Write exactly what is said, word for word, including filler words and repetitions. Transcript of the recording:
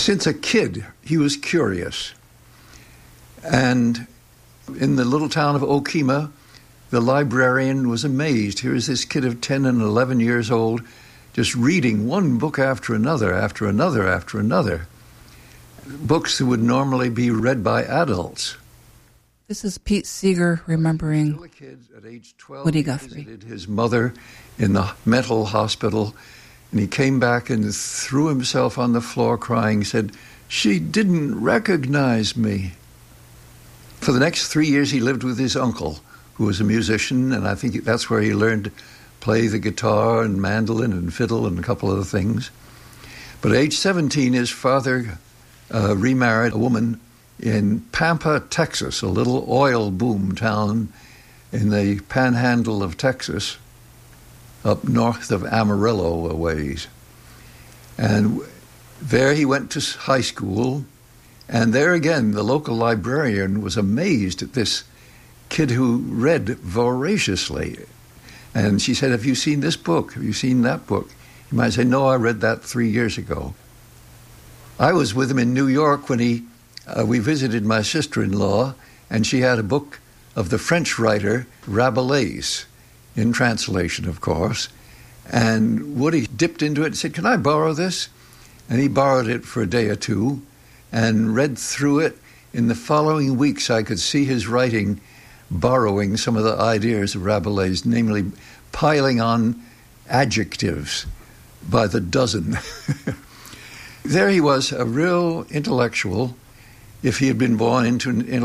Since a kid, he was curious. And in the little town of Okima, the librarian was amazed. Here is this kid of ten and eleven years old just reading one book after another, after another, after another. Books that would normally be read by adults. This is Pete Seeger remembering Woody Guthrie. He visited his mother in the mental hospital, and he came back and threw himself on the floor crying, said, "She didn't recognize me." For the next three years, he lived with his uncle, who was a musician, and I think that's where he learned to play the guitar and mandolin and fiddle and a couple other things. But at age seventeen, his father uh, remarried a woman in Pampa, Texas, a little oil boom town in the panhandle of Texas, up north of Amarillo a ways. And there he went to high school, and there again the local librarian was amazed at this kid who read voraciously. And she said, "Have you seen this book? Have you seen that book?" He might say, "No, I read that three years ago." I was with him in New York when he uh, we visited my sister-in-law, and she had a book of the French writer Rabelais, in translation, of course. And Woody dipped into it and said, "Can I borrow this?" And he borrowed it for a day or two and read through it. In the following weeks, I could see his writing borrowing some of the ideas of Rabelais, namely piling on adjectives by the dozen. There he was, a real intellectual. If he had been born into an